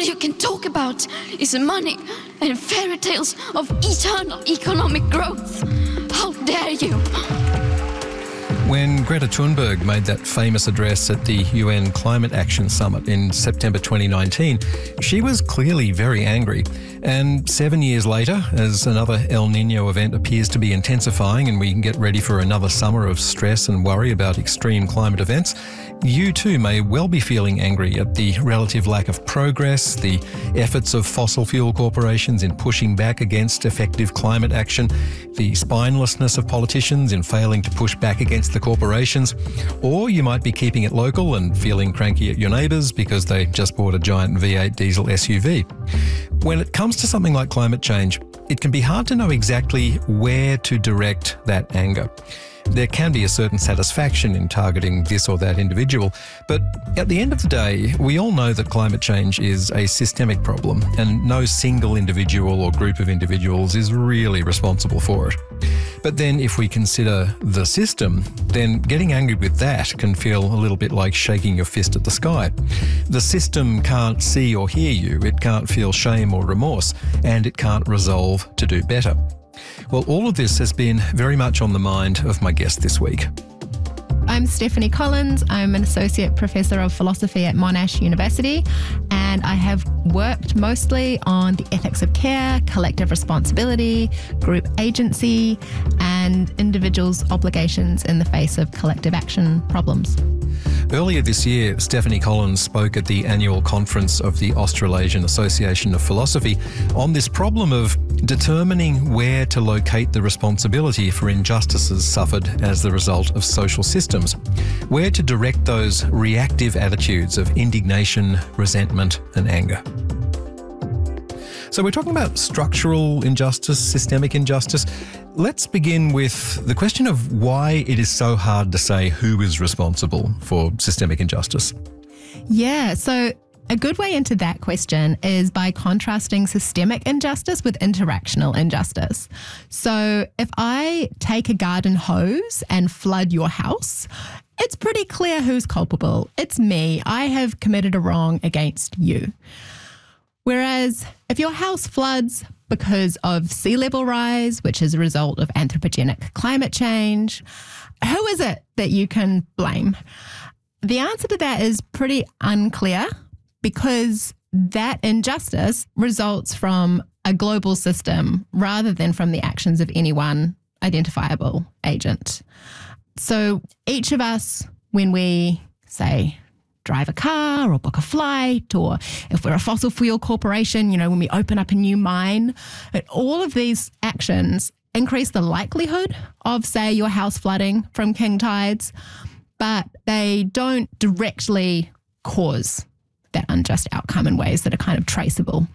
you can talk about is money and fairy tales of eternal economic growth. How dare you? When Greta Thunberg made that famous address at the UN Climate Action Summit in September 2019, she was clearly very angry. And 7 years later, as another El Niño event appears to be intensifying and we can get ready for another summer of stress and worry about extreme climate events, you too may well be feeling angry at the relative lack of progress, the efforts of fossil fuel corporations in pushing back against effective climate action, the spinelessness of politicians in failing to push back against the corporations, or you might be keeping it local and feeling cranky at your neighbours because they just bought a giant V8 diesel SUV. When it comes to something like climate change, it can be hard to know exactly where to direct that anger. There can be a certain satisfaction in targeting this or that individual, but at the end of the day, we all know that climate change is a systemic problem and no single individual or group of individuals is really responsible for it. But then if we consider the system, then getting angry with that can feel a little bit like shaking your fist at the sky. The system can't see or hear you, it can't feel shame or remorse, and it can't resolve to do better. Well, all of this has been very much on the mind of my guest this week. I'm Stephanie Collins. I'm an Associate Professor of Philosophy at Monash University, and I have worked mostly on the ethics of care, collective responsibility, group agency, and individuals' obligations in the face of collective action problems. Earlier this year, Stephanie Collins spoke at the annual conference of the Australasian Association of Philosophy on this problem of determining where to locate the responsibility for injustices suffered as the result of social systems, where to direct those reactive attitudes of indignation, resentment, and anger. So we're talking about structural injustice, systemic injustice. Let's begin with the question of why it is so hard to say who is responsible for systemic injustice. Yeah, so a good way into that question is by contrasting systemic injustice with interactional injustice. So if I take a garden hose and flood your house, it's pretty clear who's culpable. It's me. I have committed a wrong against you. Whereas if your house floods because of sea level rise, which is a result of anthropogenic climate change, who is it that you can blame? The answer to that is pretty unclear because that injustice results from a global system rather than from the actions of any one identifiable agent. So each of us, when we say, drive a car or book a flight, or if we're a fossil fuel corporation, when we open up a new mine, all of these actions increase the likelihood of, say, your house flooding from king tides, but they don't directly cause that unjust outcome in ways that are kind of traceable.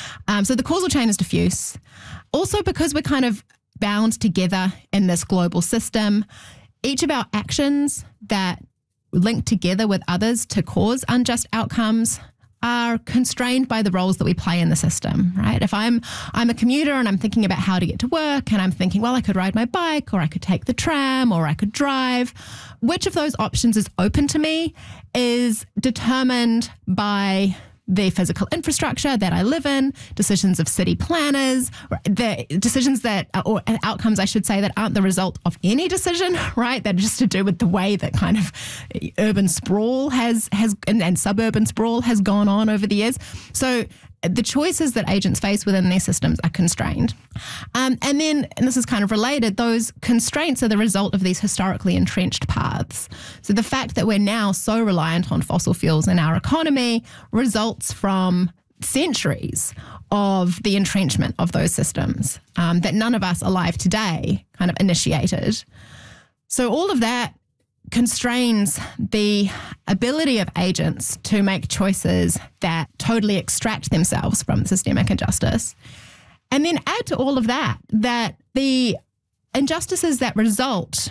So the causal chain is diffuse. Also, because we're kind of bound together in this global system, each of our actions that linked together with others to cause unjust outcomes are constrained by the roles that we play in the system, right? If I'm a commuter and I'm thinking about how to get to work and I'm thinking, well, I could ride my bike or I could take the tram or I could drive, which of those options is open to me is determined by the physical infrastructure that I live in, decisions of city planners, the decisions that, or outcomes, I should say, that aren't the result of any decision, right? That are just to do with the way that kind of urban sprawl has and suburban sprawl has gone on over the years. So the choices that agents face within their systems are constrained. And this is kind of related, those constraints are the result of these historically entrenched paths. So the fact that we're now so reliant on fossil fuels in our economy results from centuries of the entrenchment of those systems that none of us alive today kind of initiated. So all of that constrains the ability of agents to make choices that totally extract themselves from systemic injustice. And then add to all of that the injustices that result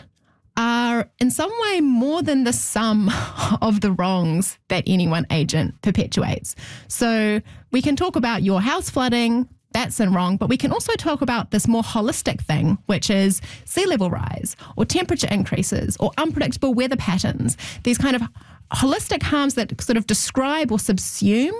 are in some way more than the sum of the wrongs that any one agent perpetuates. So we can talk about your house flooding, that's wrong, but we can also talk about this more holistic thing, which is sea level rise or temperature increases or unpredictable weather patterns, these kind of holistic harms that sort of describe or subsume